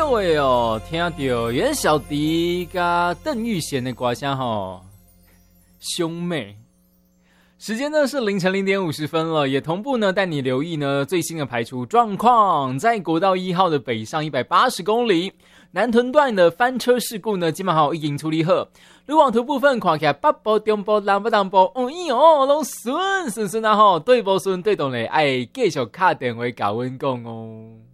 呦喂哦，听到袁小迪跟邓玉贤的歌声吼，兄妹。时间呢是凌晨0:50了，也同步呢带你留意呢最新的排除状况。在国道1号的北上180公里，南屯段的翻车事故呢，基本上已经处理好。路网图部分看起来北部、中部、南部、东部，拢顺啊吼，对不顺对动嘞，哎，继续打电话甲阮讲哦。